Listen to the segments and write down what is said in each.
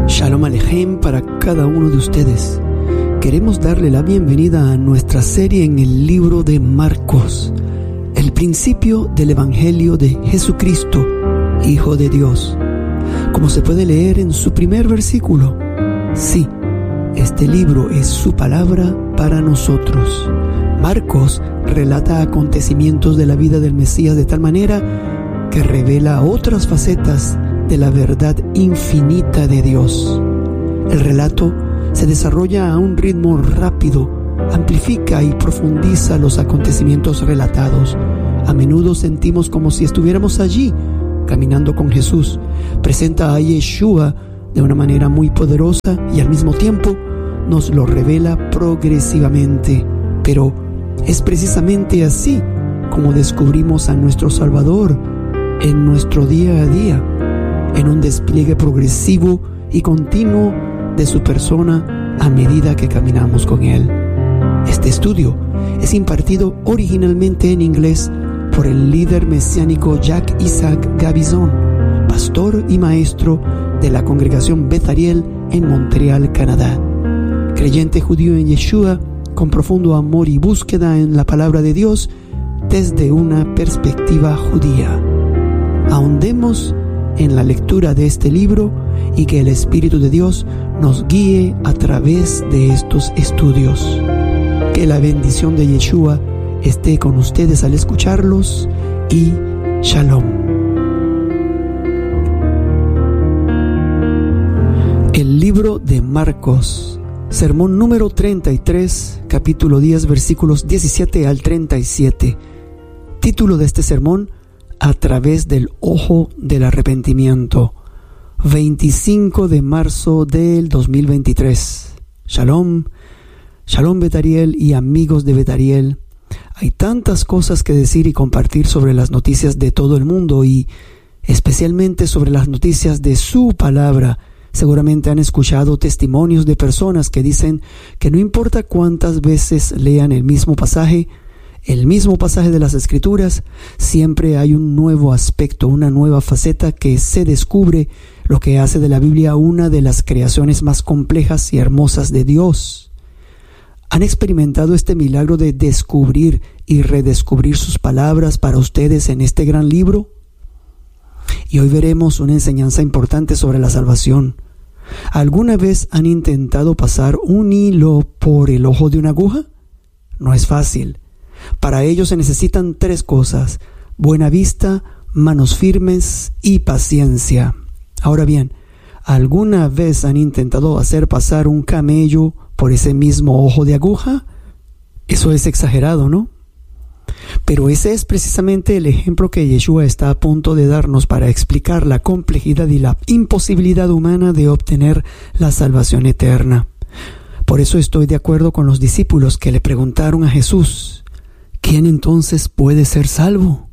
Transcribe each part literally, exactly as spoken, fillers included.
Shalom Alejem para cada uno de ustedes. Queremos darle la bienvenida a nuestra serie en el libro de Marcos, el principio del Evangelio de Jesucristo, Hijo de Dios. Como se puede leer en su primer versículo, sí, este libro es su palabra para nosotros. Marcos relata acontecimientos de la vida del Mesías de tal manera que revela otras facetas de la verdad infinita de Dios. El relato se desarrolla a un ritmo rápido, amplifica y profundiza los acontecimientos relatados. A menudo sentimos como si estuviéramos allí, caminando con Jesús. Presenta a Yeshua de una manera muy poderosa y al mismo tiempo nos lo revela progresivamente. Pero es precisamente así como descubrimos a nuestro Salvador en nuestro día a día, en un despliegue progresivo y continuo de su persona a medida que caminamos con Él. Este estudio es impartido originalmente en inglés por el líder mesiánico Jacques Isaac Gabizon, pastor y maestro de la congregación Beth Ariel en Montreal, Canadá. Creyente judío en Yeshua, con profundo amor y búsqueda en la palabra de Dios desde una perspectiva judía. Ahondemos en la lectura de este libro y que el Espíritu de Dios nos guíe a través de estos estudios. Que la bendición de Yeshua esté con ustedes al escucharlos y Shalom. El libro de Marcos, sermón número treinta y tres, capítulo diez, versículos diecisiete al treinta y siete. Título de este sermón: A través del ojo del arrepentimiento. veinticinco de marzo del dos mil veintitrés. Shalom, Shalom Beth Ariel y amigos de Beth Ariel. Hay tantas cosas que decir y compartir sobre las noticias de todo el mundo y especialmente sobre las noticias de su palabra. Seguramente han escuchado testimonios de personas que dicen que no importa cuántas veces lean el mismo pasaje, el mismo pasaje de las Escrituras, siempre hay un nuevo aspecto, una nueva faceta que se descubre, lo que hace de la Biblia una de las creaciones más complejas y hermosas de Dios. ¿Han experimentado este milagro de descubrir y redescubrir sus palabras para ustedes en este gran libro? Y hoy veremos una enseñanza importante sobre la salvación. ¿Alguna vez han intentado pasar un hilo por el ojo de una aguja? No es fácil. Para ello se necesitan tres cosas: buena vista, manos firmes y paciencia. Ahora bien, ¿alguna vez han intentado hacer pasar un camello por ese mismo ojo de aguja? Eso es exagerado, ¿no? Pero ese es precisamente el ejemplo que Yeshua está a punto de darnos para explicar la complejidad y la imposibilidad humana de obtener la salvación eterna. Por eso estoy de acuerdo con los discípulos que le preguntaron a Jesús: ¿quién entonces puede ser salvo?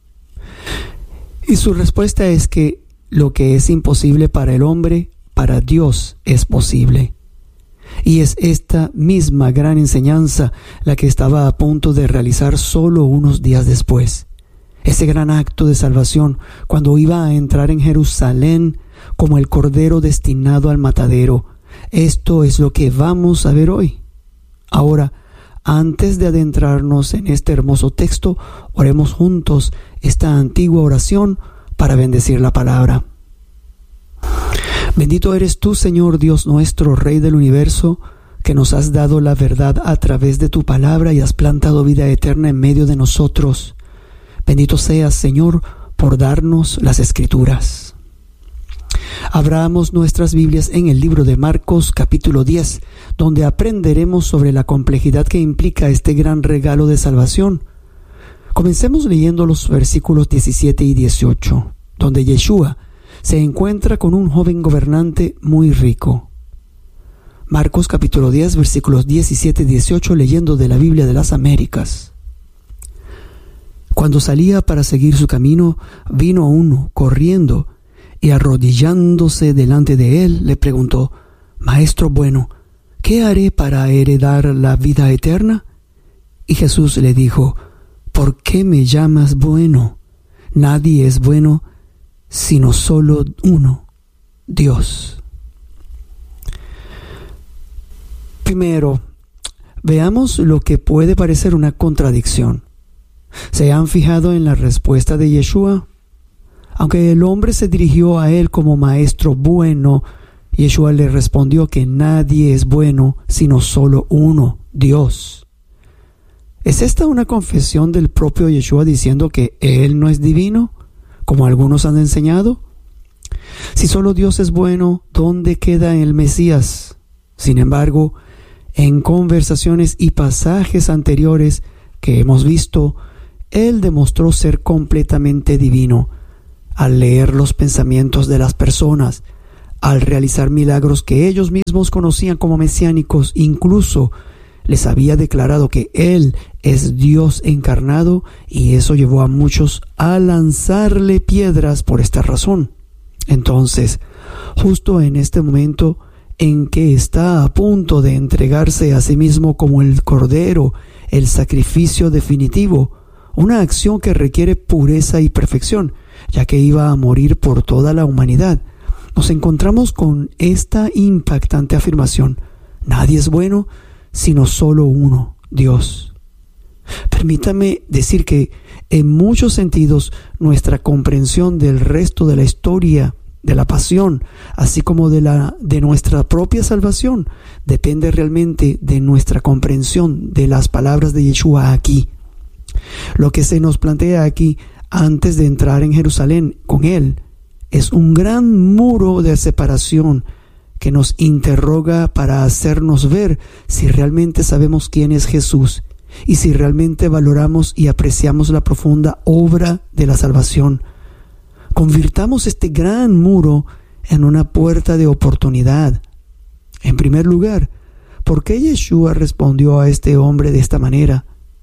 Y su respuesta es que lo que es imposible para el hombre, para Dios es posible. Y es esta misma gran enseñanza la que estaba a punto de realizar solo unos días después. Ese gran acto de salvación cuando iba a entrar en Jerusalén como el cordero destinado al matadero. Esto es lo que vamos a ver hoy. Ahora, antes de adentrarnos en este hermoso texto, oremos juntos esta antigua oración para bendecir la palabra. Bendito eres tú, Señor Dios nuestro, Rey del universo, que nos has dado la verdad a través de tu palabra y has plantado vida eterna en medio de nosotros. Bendito seas, Señor, por darnos las Escrituras. Abramos nuestras Biblias en el libro de Marcos, capítulo diez, donde aprenderemos sobre la complejidad que implica este gran regalo de salvación. Comencemos leyendo los versículos diecisiete y dieciocho, donde Yeshua se encuentra con un joven gobernante muy rico. Marcos capítulo diez, versículos diecisiete y dieciocho, leyendo de la Biblia de las Américas. Cuando salía para seguir su camino, vino uno corriendo y arrodillándose delante de él, le preguntó: Maestro bueno, ¿qué haré para heredar la vida eterna? Y Jesús le dijo: ¿Por qué me llamas bueno? Nadie es bueno sino solo uno, Dios. Primero, veamos lo que puede parecer una contradicción. ¿Se han fijado en la respuesta de Yeshua? Aunque el hombre se dirigió a él como maestro bueno, Yeshua le respondió que nadie es bueno sino solo uno, Dios. ¿Es esta una confesión del propio Yeshua diciendo que él no es divino, como algunos han enseñado? Si solo Dios es bueno, ¿dónde queda el Mesías? Sin embargo, en conversaciones y pasajes anteriores que hemos visto, él demostró ser completamente divino al leer los pensamientos de las personas, al realizar milagros que ellos mismos conocían como mesiánicos. Incluso les había declarado que él es Dios encarnado, y eso llevó a muchos a lanzarle piedras por esta razón. Entonces, justo en este momento en que está a punto de entregarse a sí mismo como el Cordero, el sacrificio definitivo, una acción que requiere pureza y perfección, ya que iba a morir por toda la humanidad, nos encontramos con esta impactante afirmación: nadie es bueno sino solo uno, Dios. Permítame decir que en muchos sentidos nuestra comprensión del resto de la historia de la pasión, así como de la de nuestra propia salvación, depende realmente de nuestra comprensión de las palabras de Yeshua aquí. Lo que se nos plantea aquí antes de entrar en Jerusalén con él es un gran muro de separación que nos interroga para hacernos ver si realmente sabemos quién es Jesús y si realmente valoramos y apreciamos la profunda obra de la salvación. Convirtamos este gran muro en una puerta de oportunidad. En primer lugar, ¿por qué Yeshua respondió a este hombre de esta manera?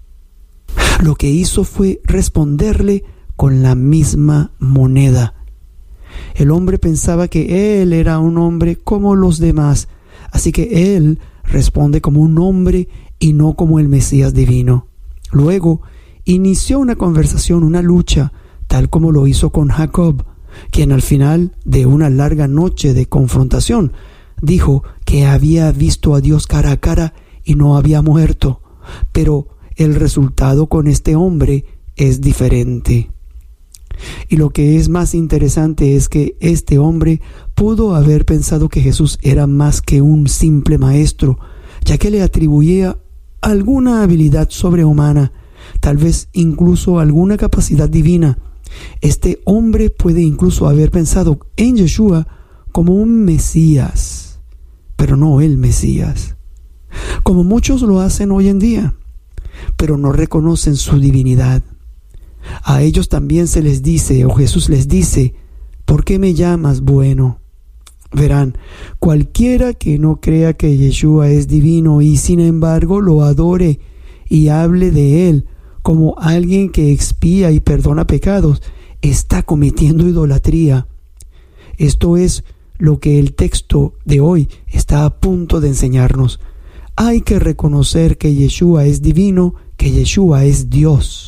Lo que hizo fue responderle con la misma moneda. El hombre pensaba que él era un hombre como los demás, así que él responde como un hombre y no como el Mesías divino. Luego, inició una conversación, una lucha, tal como lo hizo con Jacob, quien al final de una larga noche de confrontación dijo que había visto a Dios cara a cara y no había muerto. Pero el resultado con este hombre es diferente. Y lo que es más interesante es que este hombre pudo haber pensado que Jesús era más que un simple maestro, ya que le atribuía alguna habilidad sobrehumana, tal vez incluso alguna capacidad divina. Este hombre puede incluso haber pensado en Yeshua como un Mesías, pero no el Mesías, como muchos lo hacen hoy en día, pero no reconocen su divinidad. A ellos también se les dice, o Jesús les dice: ¿por qué me llamas bueno? Verán, cualquiera que no crea que Yeshua es divino y sin embargo lo adore y hable de él como alguien que expía y perdona pecados, está cometiendo idolatría. Esto es lo que el texto de hoy está a punto de enseñarnos. Hay que reconocer que Yeshua es divino, que Yeshua es Dios.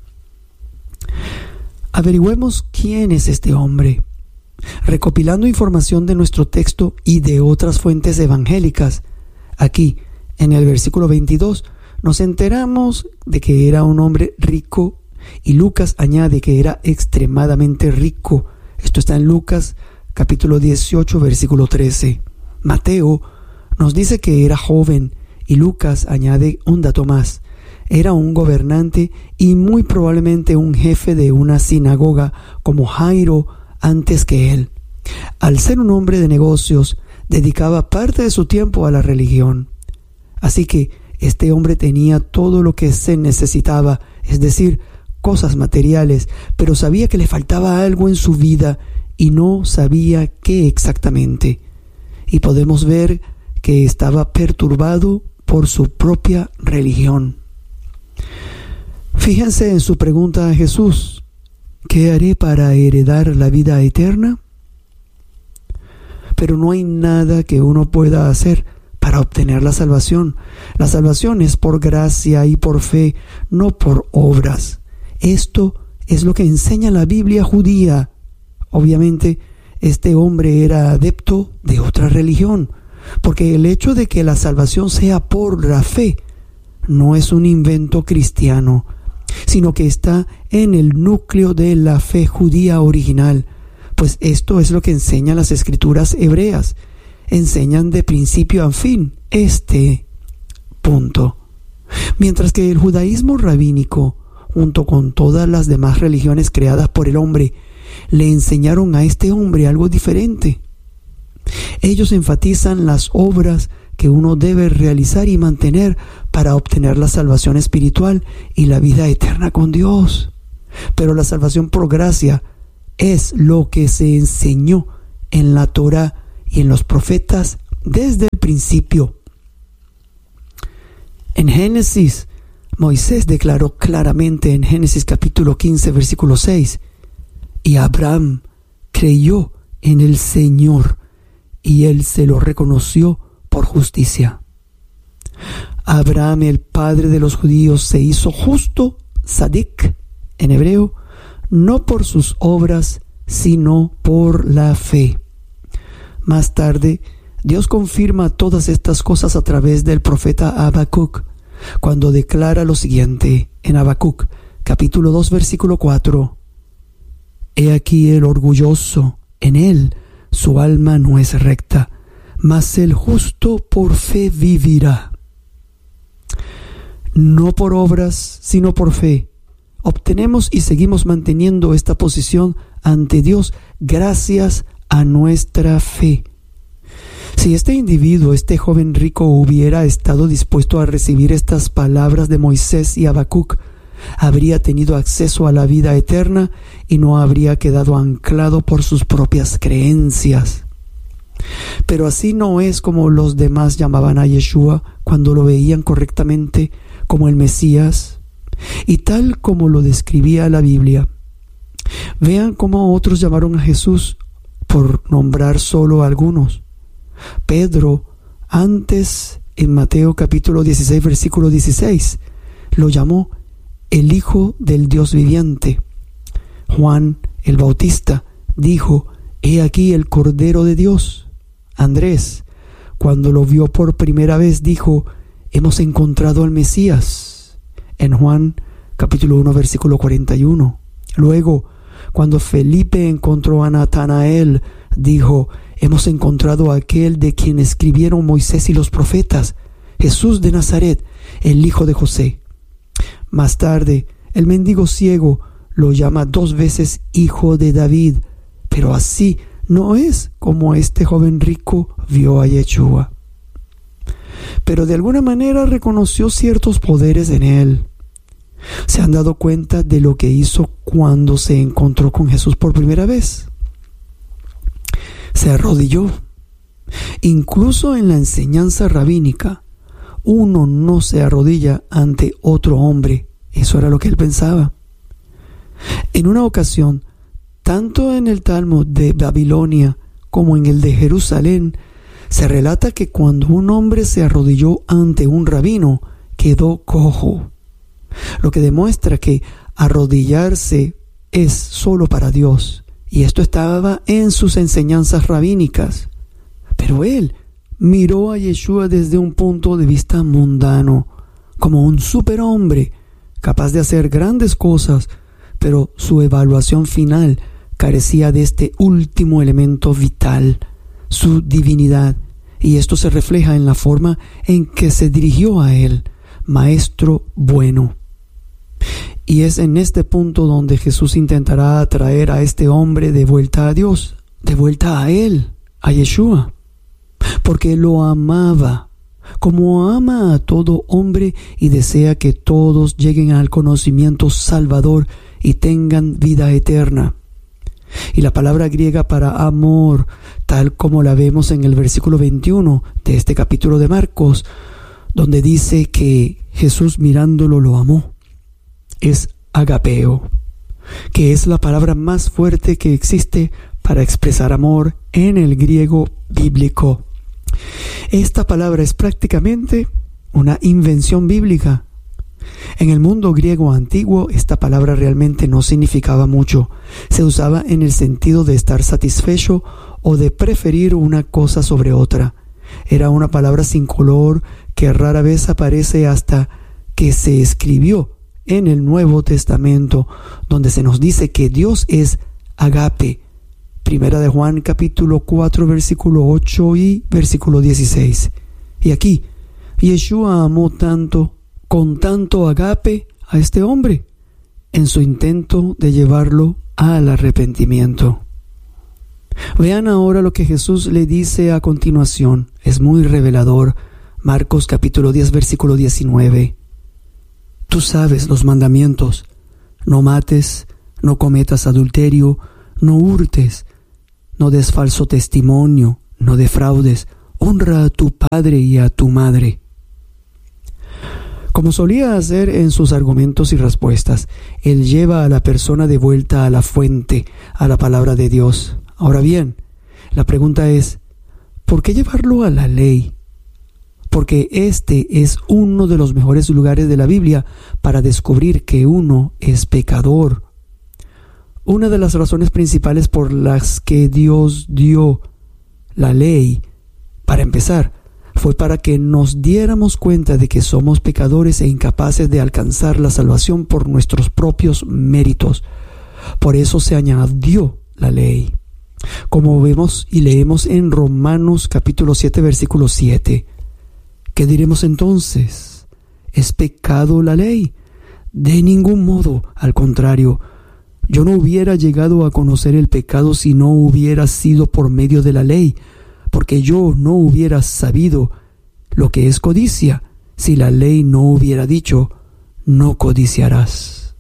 Averigüemos quién es este hombre. Recopilando información de nuestro texto y de otras fuentes evangélicas, aquí en el versículo veintidós nos enteramos de que era un hombre rico, y Lucas añade que era extremadamente rico. Esto está en Lucas capítulo dieciocho versículo trece. Mateo nos dice que era joven, y Lucas añade un dato más: era un gobernante y muy probablemente un jefe de una sinagoga como Jairo antes que él. Al ser un hombre de negocios, dedicaba parte de su tiempo a la religión. Así que este hombre tenía todo lo que se necesitaba, es decir, cosas materiales, pero sabía que le faltaba algo en su vida y no sabía qué exactamente. Y podemos ver que estaba perturbado por su propia religión. Fíjense en su pregunta a Jesús: ¿qué haré para heredar la vida eterna? Pero no hay nada que uno pueda hacer para obtener la salvación. La salvación es por gracia y por fe, no por obras. Esto es lo que enseña la Biblia judía. Obviamente, este hombre era adepto de otra religión, porque el hecho de que la salvación sea por la fe no es un invento cristiano, sino que está en el núcleo de la fe judía original, pues esto es lo que enseñan las escrituras hebreas. Enseñan de principio a fin este punto. Mientras que el judaísmo rabínico, junto con todas las demás religiones creadas por el hombre, le enseñaron a este hombre algo diferente. Ellos enfatizan las obras que uno debe realizar y mantener para obtener la salvación espiritual y la vida eterna con Dios. Pero la salvación por gracia es lo que se enseñó en la Torá y en los profetas desde el principio. En Génesis, Moisés declaró claramente en Génesis capítulo quince, versículo seis, y Abraham creyó en el Señor y él se lo reconoció por justicia. Abraham, el padre de los judíos, se hizo justo, sadik en hebreo, no por sus obras, sino por la fe. Más tarde, Dios confirma todas estas cosas a través del profeta Habacuc, cuando declara lo siguiente en Habacuc, capítulo dos, versículo cuatro. He aquí el orgulloso, en él su alma no es recta, mas el justo por fe vivirá. No por obras, sino por fe, obtenemos y seguimos manteniendo esta posición ante Dios gracias a nuestra fe. Si este individuo, este joven rico, hubiera estado dispuesto a recibir estas palabras de Moisés y Habacuc, habría tenido acceso a la vida eterna y no habría quedado anclado por sus propias creencias. Pero así no es como los demás llamaban a Yeshua cuando lo veían correctamente como el Mesías, y tal como lo describía la Biblia. Vean cómo otros llamaron a Jesús, por nombrar solo a algunos. Pedro, antes en Mateo capítulo dieciséis, versículo dieciséis, lo llamó el Hijo del Dios viviente. Juan el Bautista dijo: He aquí el Cordero de Dios. Andrés, cuando lo vio por primera vez, dijo: Hemos encontrado al Mesías. En Juan capítulo uno, versículo cuarenta y uno. Luego, cuando Felipe encontró a Natanael, dijo: Hemos encontrado a aquel de quien escribieron Moisés y los profetas, Jesús de Nazaret, el hijo de José. Más tarde, el mendigo ciego lo llama dos veces hijo de David, pero así no es como este joven rico vio a Yeshua. Pero de alguna manera reconoció ciertos poderes en él. ¿Se han dado cuenta de lo que hizo cuando se encontró con Jesús por primera vez? Se arrodilló. Incluso en la enseñanza rabínica, uno no se arrodilla ante otro hombre. Eso era lo que él pensaba. En una ocasión, tanto en el Talmud de Babilonia como en el de Jerusalén, se relata que cuando un hombre se arrodilló ante un rabino, quedó cojo. Lo que demuestra que arrodillarse es solo para Dios. Y esto estaba en sus enseñanzas rabínicas. Pero él miró a Yeshua desde un punto de vista mundano, como un superhombre, capaz de hacer grandes cosas, pero su evaluación final carecía de este último elemento vital, su divinidad, y esto se refleja en la forma en que se dirigió a él, Maestro bueno. Y es en este punto donde Jesús intentará atraer a este hombre de vuelta a Dios, de vuelta a él, a Yeshua, porque lo amaba, como ama a todo hombre y desea que todos lleguen al conocimiento salvador y tengan vida eterna. Y la palabra griega para amor, tal como la vemos en el versículo veintiuno de este capítulo de Marcos, donde dice que Jesús mirándolo lo amó, es agapeo, que es la palabra más fuerte que existe para expresar amor en el griego bíblico. Esta palabra es prácticamente una invención bíblica. En el mundo griego antiguo, esta palabra realmente no significaba mucho. Se usaba en el sentido de estar satisfecho o de preferir una cosa sobre otra. Era una palabra sin color que rara vez aparece hasta que se escribió en el Nuevo Testamento, donde se nos dice que Dios es agape. Primera de Juan capítulo cuatro versículo ocho y versículo dieciséis. Y aquí, Yeshua amó tanto, con tanto agape a este hombre, en su intento de llevarlo al arrepentimiento. Vean ahora lo que Jesús le dice a continuación. Es muy revelador. Marcos capítulo diez versículo diecinueve. Tú sabes los mandamientos: no mates, no cometas adulterio, no hurtes, no des falso testimonio, no defraudes, honra a tu padre y a tu madre. Como solía hacer en sus argumentos y respuestas, él lleva a la persona de vuelta a la fuente, a la palabra de Dios. Ahora bien, la pregunta es, ¿por qué llevarlo a la ley? Porque este es uno de los mejores lugares de la Biblia para descubrir que uno es pecador. Una de las razones principales por las que Dios dio la ley, para empezar, fue para que nos diéramos cuenta de que somos pecadores e incapaces de alcanzar la salvación por nuestros propios méritos. Por eso se añadió la ley. Como vemos y leemos en Romanos capítulo siete versículo siete. ¿Qué diremos entonces? ¿Es pecado la ley? De ningún modo, al contrario. Yo no hubiera llegado a conocer el pecado si no hubiera sido por medio de la ley, porque yo no hubiera sabido lo que es codicia si la ley no hubiera dicho, no codiciarás.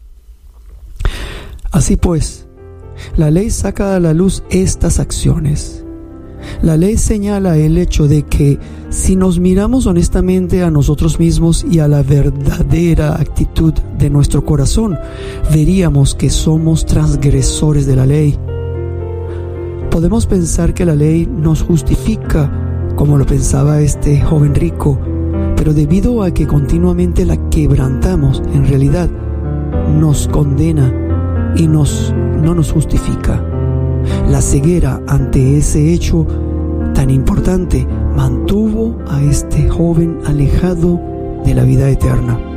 Así pues, la ley saca a la luz estas acciones. La ley señala el hecho de que si nos miramos honestamente a nosotros mismos y a la verdadera actitud de nuestro corazón, veríamos que somos transgresores de la ley. Podemos pensar que la ley nos justifica, como lo pensaba este joven rico, pero debido a que continuamente la quebrantamos, en realidad nos condena y nos, no nos justifica. La ceguera ante ese hecho tan importante mantuvo a este joven alejado de la vida eterna.